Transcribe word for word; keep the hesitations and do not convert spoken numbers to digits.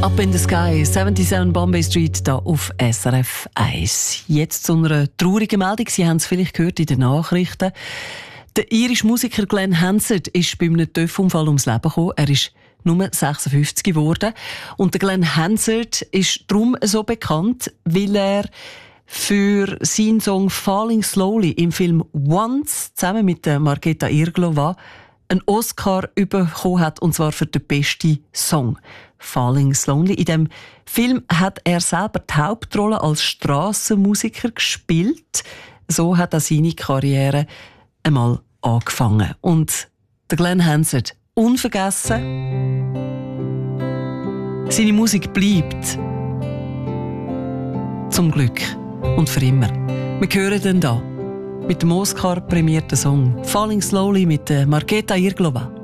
Up in the Sky, siebenundsiebzig Bombay Street, hier auf S R F eins. Jetzt zu einer traurigen Meldung. Sie haben es vielleicht gehört in den Nachrichten. Der irische Musiker Glenn Hansard ist bei einem Töpfunfall ums Leben gekommen. Er ist nur sechsundfünfzig geworden. Und der Glenn Hansard ist darum so bekannt, weil er für seinen Song Falling Slowly im Film Once zusammen mit der Markéta Irglová einen Oscar bekommen hat, und zwar für den besten Song. Falling Slowly. In dem Film hat er selber die Hauptrolle als Strassenmusiker gespielt. So hat er seine Karriere einmal angefangen. Und der Glenn Hansard, unvergessen, seine Musik bleibt. Zum Glück. Und für immer. Wir hören den da mit dem Oscar-prämierten Song Falling Slowly mit der Markéta Irglová.